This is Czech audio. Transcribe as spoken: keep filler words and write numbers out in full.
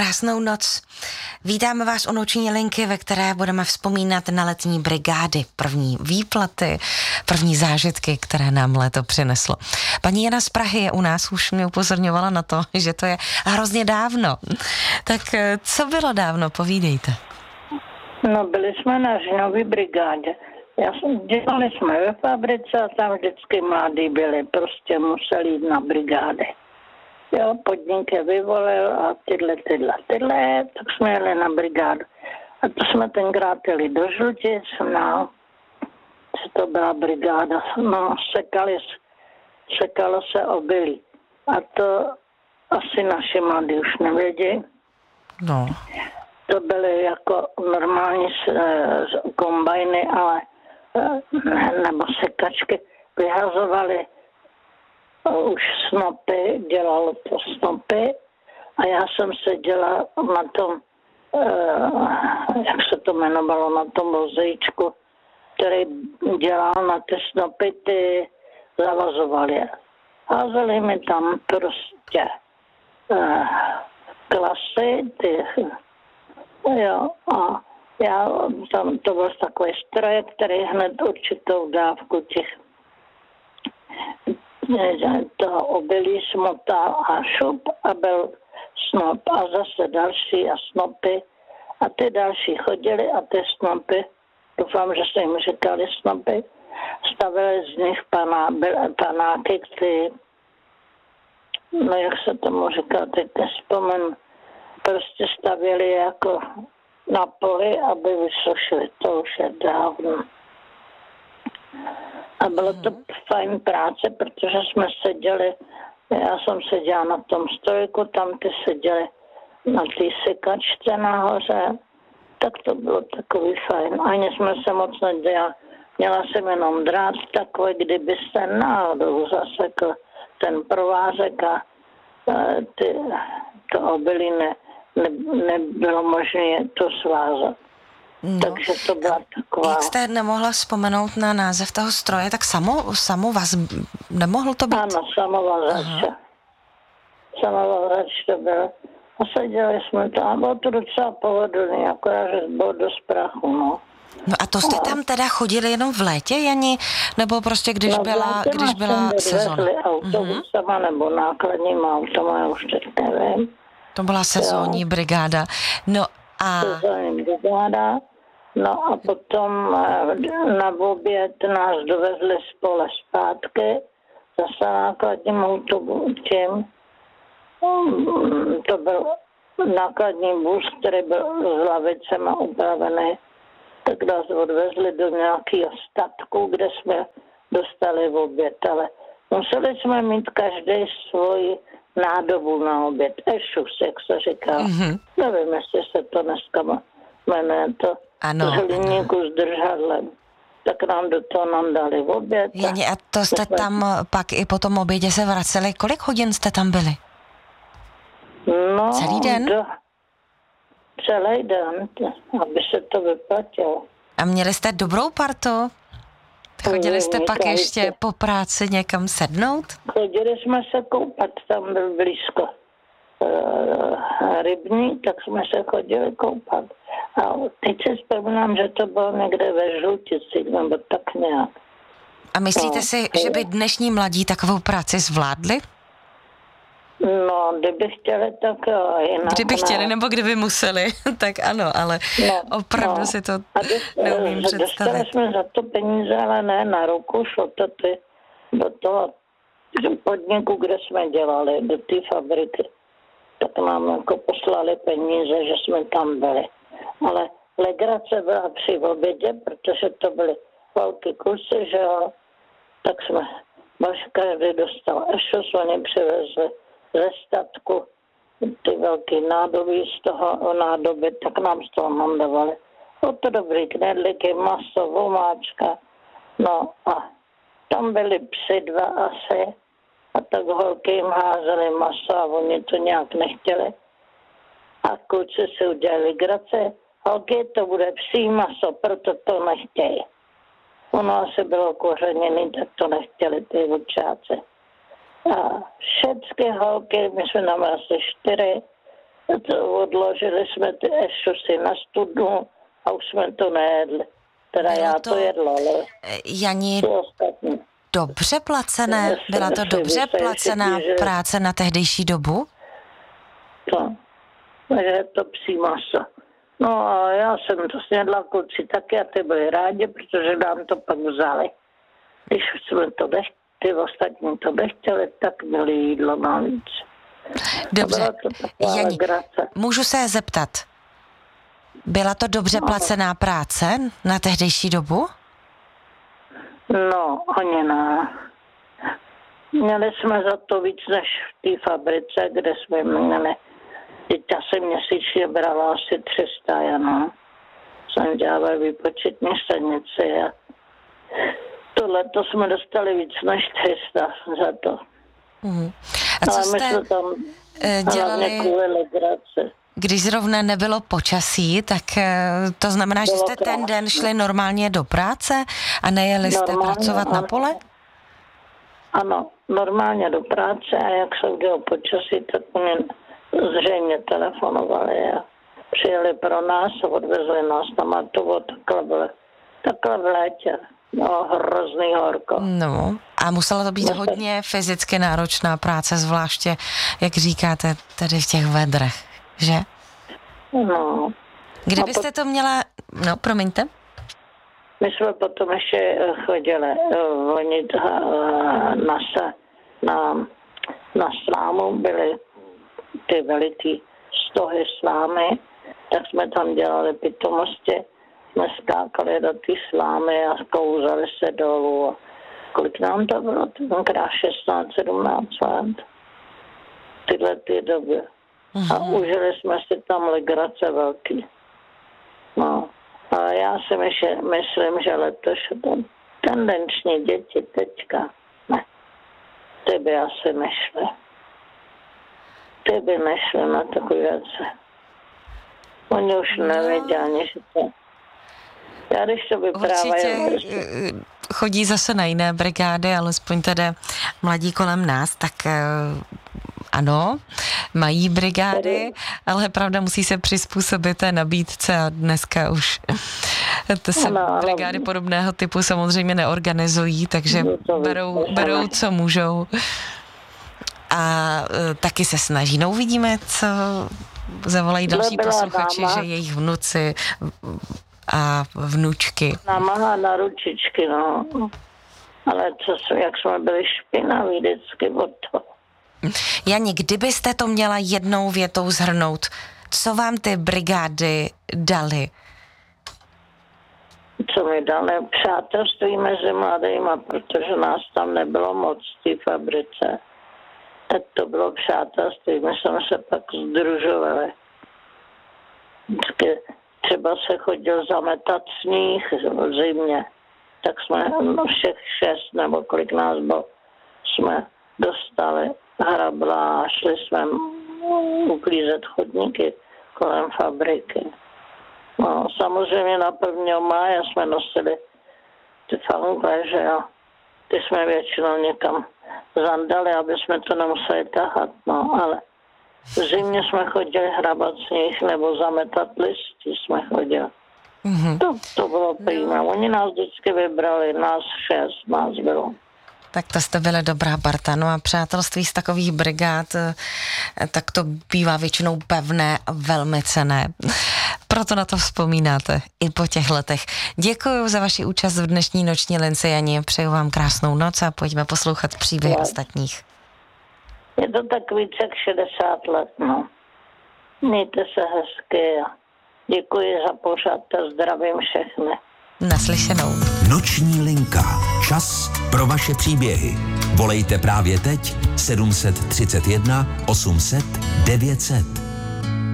Krásnou noc. Vítáme vás u noční linky, ve které budeme vzpomínat na letní brigády, první výplaty, první zážitky, které nám léto přineslo. Paní Jana z Prahy je u nás, už mě upozorňovala na to, že to je hrozně dávno. Tak co bylo dávno, povídejte. No, byli jsme na Žinový brigádě. Já jsem, dělali jsme ve fabrice a tam vždycky mladí byli, prostě museli jít na brigády. Jo, podnik je vyvolil a tyhle, tyhle, tyhle, tak jsme jeli na brigádu. A to jsme tenkrát jeli do Žlutic, no, co to byla brigáda, no, sekali, sekalo se obilí. A to asi naši mladí už nevědí. No. To byly jako normální kombajny, ale nebo sekačky vyhazovali už snopy, dělalo to snopy a já jsem seděla na tom, jak se to jmenovalo, na tom vozejčku, který dělal na ty snopy, ty zavazovali je. Házeli mi tam prostě klasy, ty, jo, a já tam, to byl takový stroj, který hned určitou dávku těch toho obilí smotal a šup a byl snop a zase další a snopy a ty další chodili a ty snopy, doufám, že se jim říkali snopy, stavili z nich paná, panáky, ty, no jak se tomu říká, teď nespomenu, prostě stavěli jako na poli, aby vysušili, to už je dávno. A bylo to fajn práce, protože jsme seděli, já jsem seděla na tom stojku, tam ty seděli na té sekačce nahoře, tak to bylo takový fajn. Ani jsme se moc nedělali, měla jsem jenom drát takový, kdyby se náhodou zasekl ten provázek a ty, to obilí ne, ne, nebylo možné to svázat. No. Takže to byla taková... Jak jste nemohla vzpomenout na název toho stroje, tak samo, samovaz, nemohl to být? Ano, samovazač. Samovazač to byl. A seděli jsme tam, a bylo to docela pohodlný, akorát, že bylo dost prachu, no. No a to jste no. tam teda chodili jenom v létě, Jani? Nebo prostě když no, byla, když byla sezóna? autobusama uh-huh. nebo nákladníma automa, já už teď nevím. To byla sezónní jo. brigáda. No a... Sezónní brigáda. No a potom na oběd nás dovezli z pole zpátky, zase nákladním autobusem. To byl nákladní bus, který byl s lavicema upravený. Tak nás odvezli do nějakého statku, kde jsme dostali v oběd. Ale museli jsme mít každý svoji nádobu na oběd. Ešus, jak se říká. Mm-hmm. Nevím, jestli se to dneska jmenuje to. Ano, z hliníku s držadlem. Tak nám do toho nám dali oběd. Jani, a to jste jsme... tam pak i po tom obědě se vraceli? Kolik hodin jste tam byli? No, celý den? Do... Celý den, aby se to vyplatilo. A měli jste dobrou partu? Chodili jste pak ještě po práci někam sednout? Chodili jsme se koupat, tam byl blízko uh, rybník, tak jsme se chodili koupat. A teď si vzpomínám, že to bylo někde ve Žlutici, nebo tak nějak. A myslíte no, si, že by dnešní mladí takovou práci zvládli? No, kdyby chtěli, tak jinak. Kdyby chtěli, nebo kdyby museli, tak ano, ale no, opravdu no. si to dostali, neumím představit. Dostali jsme za to peníze, ale ne na ruku, šlo to ty, do toho podniku, kde jsme dělali, do té fabriky. Tak nám jako poslali peníze, že jsme tam byli. Ale legrace byla při obědě, protože to byly velké kusy, že jo, tak jsme, baš každý dostal ešus, oni přivezli ze statku ty velké nádoby z toho nádoby, tak nám z toho mandovali. Bylo to dobrý knedlíky, maso, vomáčka, no a tam byly psy dva asi a tak holky jim házeli maso a oni to nějak nechtěli. A kluci si udělali grace, holky, to bude psí maso, proto to nechtějí. Ono asi bylo kořeněný, tak to nechtěli ty vlčáci. A všechny holky, my jsme tam asi čtyři, to odložili jsme ty ešusy na studnu a už jsme to nejedli. Teda Bylo já to, to jedla, ale Jani, ty ostatní. dobře placené? Byla to dobře placená práce na tehdejší dobu? To, takže je to psí maso. No a já jsem to snědla, kluci taky a ty byli rádi, protože nám to pak vzali. Když jsme to nechtěli, ty ostatní to nechtěli, tak měli jídlo navíc. Dobře, Jani, můžu se zeptat, byla to dobře no. placená práce na tehdejší dobu? No, ani ne. Měli jsme za to víc než v té fabrice, kde jsme měli. Teď já jsem měsíčně brala asi tři sta, ano. Jsem dělala výpočetní stanici a tohle to jsme dostali víc než tři sta za to. Mm. A co ale jste my jsme tam dělali, kvůli legraci. Když zrovna nebylo počasí, tak to znamená, že jste ten den šli normálně do práce a nejeli jste normálně, pracovat ano. na pole? Ano, normálně do práce a jak se udělalo počasí, tak mě zřejmě telefonovali a přijeli pro nás a odvezli nás na Matovo, takhle bylo, takhle v létě. No, hrozný horko. No, a muselo to být no, hodně fyzicky náročná práce, zvláště, jak říkáte, tady v těch vedrech, že? No. Kdybyste to měla, no, promiňte. My jsme potom ještě chodili vonit na, na, na slámu, byly ty veliký stohy slámy, tak jsme tam dělali pitomosti, jsme skákali do té slámy a kouzali se dolů. A kolik nám to bylo? Tenkrát šestnáct sedmnáct let. Tyhle ty doby. A užili jsme si tam legrace velký. No. Ale já si myšle, myslím, že letos ten tendenční děti teďka, ne, ty by asi nešly. Ty by nešly na takové věci. Oni už nevědí ani, že to... Já když to vyprávají... Určitě chodí zase na jiné brigády, alespoň tady mladí kolem nás, tak ano, mají brigády, ale pravda musí se přizpůsobit té nabídce a dneska už to se ano, brigády podobného typu samozřejmě neorganizují, takže berou, berou co můžou a taky se snaží. No uvidíme, co zavolají další posluchači, že jejich vnuci a vnučky. Námaha na ručičky, no. Ale co, jak jsme byli špinaví vždycky od toho. Jani, kdybyste to měla jednou větou shrnout, co vám ty brigády dali? Co mi dali? Přátelství mezi mladýma, protože nás tam nebylo moc v té fabrice. Tak to bylo přátelství, my jsme se pak združovali. Vždycky třeba se chodil zametat sníh v zimě, tak jsme no, všech šest nebo kolik nás bylo, jsme dostali hrabla a šli jsme uklízet chodníky kolem fabriky. No, samozřejmě na prvního máje jsme nosili ty fankle, že jo. Ty jsme většinou někam zandali, aby jsme to nemuseli tahat, no, ale v zimě jsme chodili hrabat sníh nebo zametat listí jsme chodili. Mm-hmm. To, to bylo prýma. Oni nás vždycky vybrali, nás šest, nás bylo. Tak to jste byli dobrá parta. No a přátelství z takových brigád, tak to bývá většinou pevné a velmi cenné. Proto na to vzpomínáte i po těch letech. Děkuji za vaši účast v dnešní noční lince, Jani. Přeju vám krásnou noc a pojďme poslouchat příběhy no. ostatních. Je to tak více jak šedesát let, no. Mějte se hezky a děkuji za pořad a zdravím všechny. Naslyšenou. Noční linka. Čas pro vaše příběhy. Volejte právě teď sedm set třicet jedna osm set devět set.